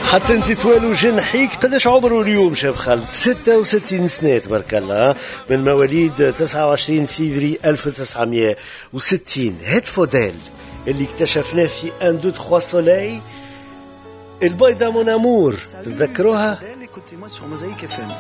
حتى انت توالوا جنحيك. قداش عمره اليوم شاب خالد؟ 66 سنة تبارك الله، من مواليد 29 فيفري 1960. هاد فوديل اللي اكتشفناه في 1 2 3 سولي. البيضة مون امور، تتذكروها؟